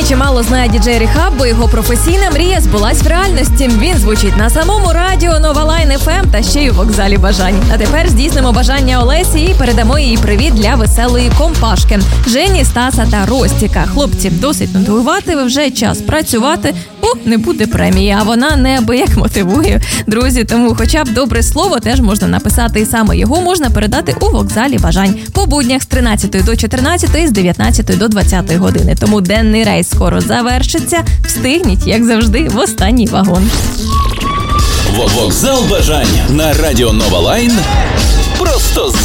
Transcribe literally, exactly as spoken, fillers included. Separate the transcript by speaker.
Speaker 1: чимало знає діджей Рехаб, бо його професійна мрія збулась в реальності. Він звучить на самому радіо Нова Лайн еф ем та ще й у вокзалі бажань. А тепер здійснимо бажання Олесі і передамо їй привіт для веселої компашки Жені, Стаса та Ростіка. Хлопці, досить мотивувати, вже час працювати, бо не буде премії, а вона неабияк мотивує. Друзі, тому хоча б добре слово теж можна написати, і саме його можна передати у вокзалі бажань. По буднях з тринадцятої до чотирнадцятої, з дев'ятнадцятої до двадцятої години. Тому денний рейс скоро завершиться. Встигніть, як завжди, в останній вагон.
Speaker 2: Вокзал бажання на радіо Нова Лайн. Просто